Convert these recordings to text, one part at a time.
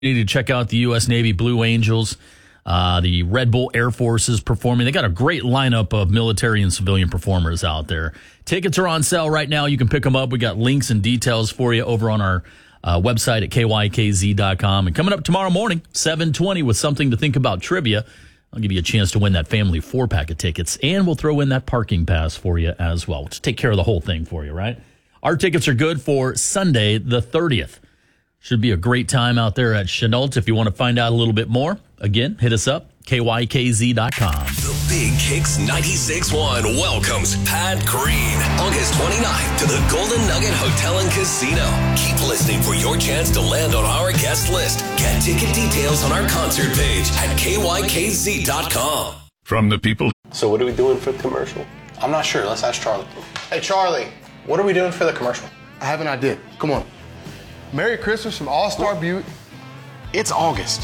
You need to check out the U.S. Navy Blue Angels. The Red Bull Air Force is performing. They got a great lineup of military and civilian performers out there. Tickets are on sale right now. You can pick them up. We got links and details for you over on our website at kykz.com. And coming up tomorrow morning, 7:20, with something to think about trivia. I'll give you a chance to win that family 4-pack of tickets, and we'll throw in that parking pass for you as well. We'll just take care of the whole thing for you, right? Our tickets are good for Sunday, the 30th. Should be a great time out there at Chenault. If you want to find out a little bit more, again, hit us up, kykz.com. The Big Kicks 96.1 welcomes Pat Green, August 29th to the Golden Nugget Hotel and Casino. Keep listening for your chance to land on our guest list. Get ticket details on our concert page at kykz.com. From the people. So what are we doing for the commercial? I'm not sure. Let's ask Charlie. Hey, Charlie, what are we doing for the commercial? I have an idea. Come on. Merry Christmas from All-Star Butte. It's August.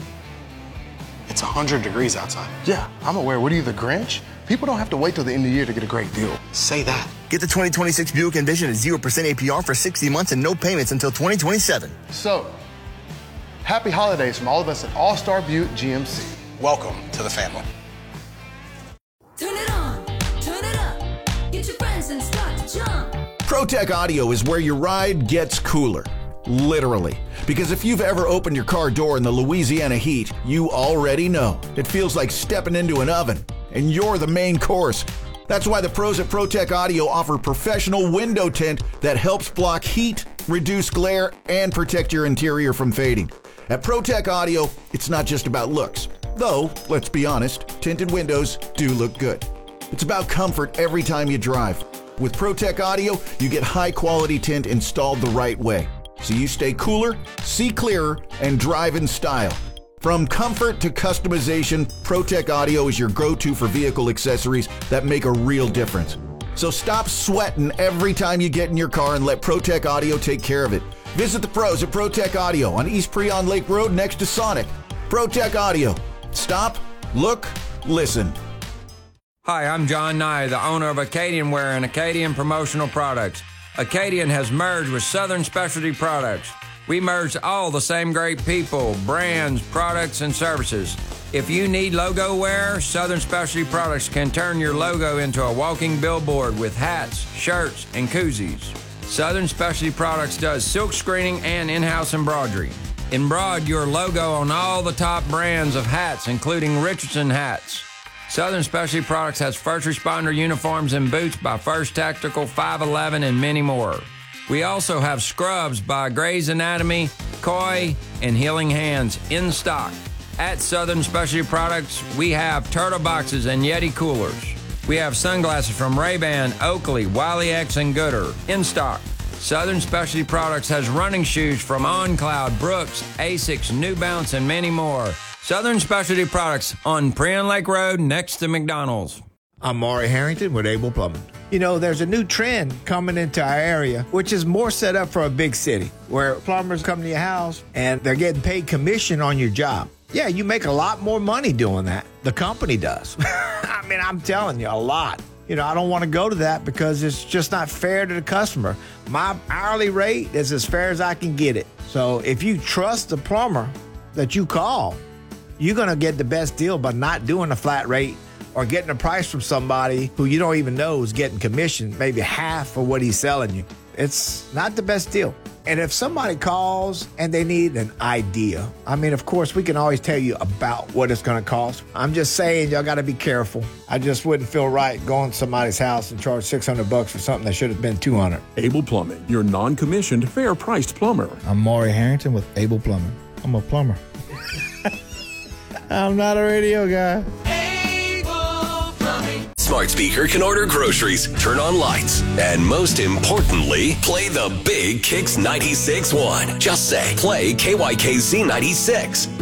It's 100 degrees outside. Yeah, I'm aware. What are you, the Grinch? People don't have to wait till the end of the year to get a great deal. Say that. Get the 2026 Buick Envision at 0% APR for 60 months and no payments until 2027. So, happy holidays from all of us at All-Star Butte GMC. Welcome to the family. Turn it on, turn it up, get your friends and start to jump. ProTech Audio is where your ride gets cooler. Literally. Because if you've ever opened your car door in the Louisiana heat, you already know. It feels like stepping into an oven, and you're the main course. That's why the pros at ProTech Audio offer professional window tint that helps block heat, reduce glare, and protect your interior from fading. At ProTech Audio, it's not just about looks. Though, let's be honest, tinted windows do look good. It's about comfort every time you drive. With ProTech Audio, you get high-quality tint installed the right way, so you stay cooler, see clearer, and drive in style. From comfort to customization, ProTech Audio is your go-to for vehicle accessories that make a real difference. So stop sweating every time you get in your car and let ProTech Audio take care of it. Visit the pros at ProTech Audio on East Preon Lake Road next to Sonic. ProTech Audio. Stop, look, listen. Hi, I'm John Nye, the owner of Acadian Wear and Acadian Promotional Products. Acadian has merged with Southern Specialty Products. We merged all the same great people, brands, products, and services. If you need logo wear, Southern Specialty Products can turn your logo into a walking billboard with hats, shirts, and koozies. Southern Specialty Products does silk screening and in-house embroidery. Embroider your logo on all the top brands of hats, including Richardson hats. Southern Specialty Products has first responder uniforms and boots by First Tactical, 511, and many more. We also have scrubs by Grey's Anatomy, Koi, and Healing Hands in stock. At Southern Specialty Products, we have turtle boxes and Yeti coolers. We have sunglasses from Ray-Ban, Oakley, Wiley X, and Gooder in stock. Southern Specialty Products has running shoes from OnCloud, Brooks, Asics, New Balance, and many more. Southern Specialty Products on Preon Lake Road next to McDonald's. I'm Maury Harrington with Able Plumbing. You know, there's a new trend coming into our area, which is more set up for a big city, where plumbers come to your house and they're getting paid commission on your job. Yeah, you make a lot more money doing that. The company does. I mean, I'm telling you, a lot. You know, I don't want to go to that because it's just not fair to the customer. My hourly rate is as fair as I can get it. So if you trust the plumber that you call, you're going to get the best deal by not doing a flat rate or getting a price from somebody who you don't even know is getting commission, maybe half of what he's selling you. It's not the best deal. And if somebody calls and they need an idea, I mean, of course, we can always tell you about what it's going to cost. I'm just saying, y'all got to be careful. I just wouldn't feel right going to somebody's house and charge $600 for something that should have been $200. Able Plumbing, your non-commissioned, fair-priced plumber. I'm Maury Harrington with Able Plumbing. I'm a plumber. I'm not a radio guy. Smart speaker can order groceries, turn on lights, and most importantly, play the Big Kicks 96.1. Just say, play KYKZ 96.